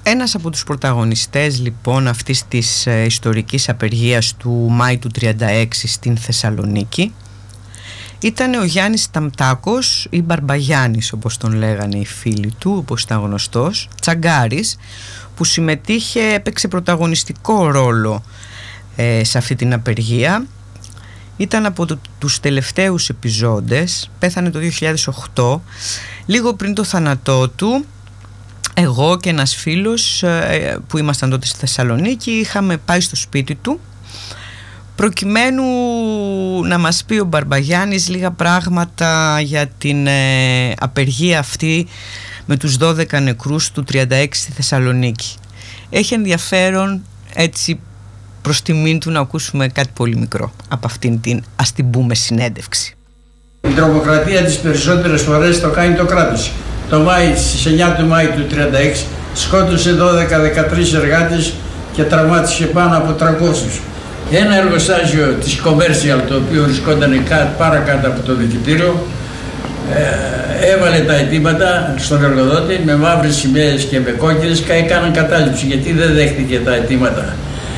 Ένας από τους πρωταγωνιστές λοιπόν αυτής της ιστορικής απεργίας του Μάη του 36 στην Θεσσαλονίκη ήταν ο Γιάννης Ταμτάκος ή Μπαρμπαγιάννης όπως τον λέγανε οι φίλοι του, όπως ήταν γνωστός, τσαγκάρης, που συμμετείχε, έπαιξε πρωταγωνιστικό ρόλο σε αυτή την απεργία. Ήταν από τους τελευταίους επιζώντες, πέθανε το 2008, λίγο πριν το θάνατό του. Εγώ και ένας φίλος που ήμασταν τότε στη Θεσσαλονίκη είχαμε πάει στο σπίτι του προκειμένου να μας πει ο Μπαρμπαγιάννης λίγα πράγματα για την απεργία αυτή με τους 12 νεκρούς του 36 στη Θεσσαλονίκη. Έχει ενδιαφέρον έτσι προς τιμήν του να ακούσουμε κάτι πολύ μικρό από αυτήν την, ας την πούμε, συνέντευξη. Η τρομοκρατία τις περισσότερες φορές το κάνει το κράτος. Στις 9 του Μάη του 1936 σκότωσε 12-13 εργάτες και τραυμάτισε πάνω από 300. Ένα εργοστάσιο της Commercial, το οποίο βρισκόταν παρακάτω από το δικητήριο, έβαλε τα αιτήματα στον εργοδότη με μαύρες σημαίες και με κόκκινες και έκαναν κατάληψη γιατί δεν δέχτηκε τα αιτήματα.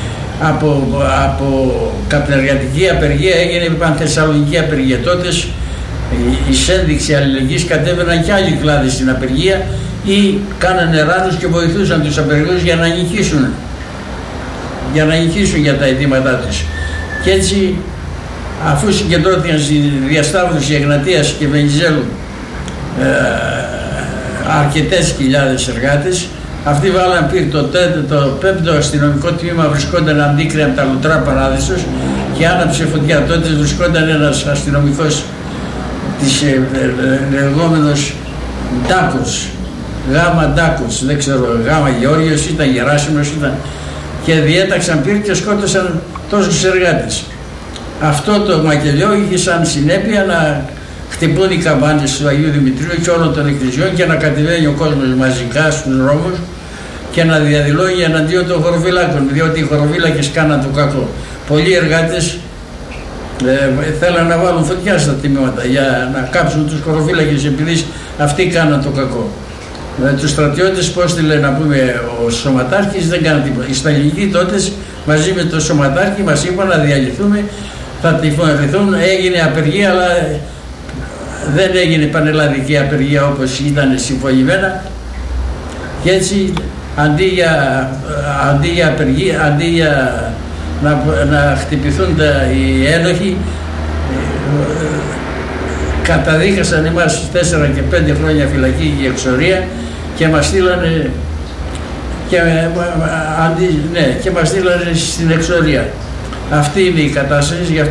Από καπνεργατική απεργία έγινε πανθεσσαλονική απεργία. Τότε η σένδειξη αλληλεγγύης κατέβαιναν και άλλοι κλάδοι στην απεργία ή κάνανε ράνους και βοηθούσαν τους απεργούς για να νικήσουν για τα αιτήματά τους. Και έτσι, αφού συγκεντρώθηκαν στη διασταύρωση Εγνατίας και Βενιζέλου αρκετές χιλιάδες εργάτες, αυτοί βάλαν πήρε το 5ο αστυνομικό τμήμα, βρισκόταν αντίκρια από τα Λουτρά Παράδεισος και άναψε φωτιά. Τότε βρισκόταν ένας αστυνομικός της λεγόμενος Ντάκος, Γάμα Ντάκος, δεν ξέρω, Γάμα Γεώργιος, ήταν Γεράσιμος, ήταν, και διέταξαν πυρ και σκότωσαν τόσους εργάτες. Αυτό το μακελιό είχε σαν συνέπεια να χτυπούν οι καμπάνες του Αγίου Δημητρίου και όλων των εκκλησιών και να κατεβαίνει ο κόσμος μαζικά στους δρόμους και να διαδηλώνει εναντίον των χωροφυλάκων, διότι οι χωροφύλακες κάναν το κακό. Πολλοί εργάτες θέλαν να βάλουν φωτιά στα τμήματα για να κάψουν τους χωροφύλακες επειδή αυτοί κάναν το κακό. Τους στρατιώτες, πώς τη λένε, να πούμε, ο σωματάρχης δεν κάνει τίποτα. Οι σταλινικοί τότε μαζί με το σωματάρχη μας είπαν να διαλυθούμε, θα τυφωνηθούν, έγινε απεργία, αλλά δεν έγινε πανελλαδική απεργία όπως ήταν συμφωνημένα. Και έτσι αντί για απεργία, αντί για να χτυπηθούν οι ένοχοι, καταδίκασαν εμάς 4 και 5 χρόνια φυλακή και εξορία και μας στείλανε και μας στείλανε στην εξορία. Αυτή είναι η κατάσταση.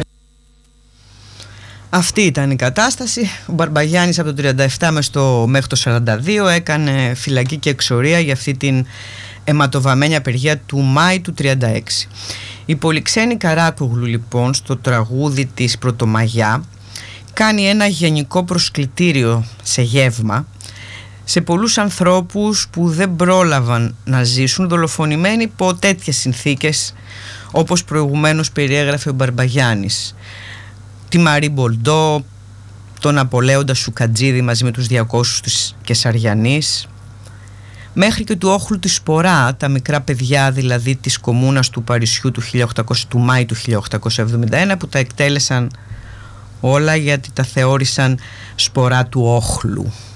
Αυτή ήταν η κατάσταση. Ο Μπαρμπαγιάννης από το 37 μέχρι το 42 έκανε φυλακή και εξορία για αυτή την αιματοβαμμένη απεργία του Μάη του 36. Η Πολυξένη Καράκογλου λοιπόν στο τραγούδι της Πρωτομαγιά κάνει ένα γενικό προσκλητήριο σε γεύμα σε πολλούς ανθρώπους που δεν πρόλαβαν να ζήσουν δολοφονημένοι υπό τέτοιες συνθήκες όπως προηγουμένως περιέγραφε ο Μπαρμπαγιάννης. Τη Μαρή Μπολντό, τον Απολέοντα Σουκατζίδη μαζί με τους 200 της Κεσαριανής, μέχρι και του Όχλου τη Σπορά, τα μικρά παιδιά δηλαδή της κομμούνας του Παρισιού του Μάη του 1871 που τα εκτέλεσαν όλα γιατί τα θεώρησαν σπορά του όχλου.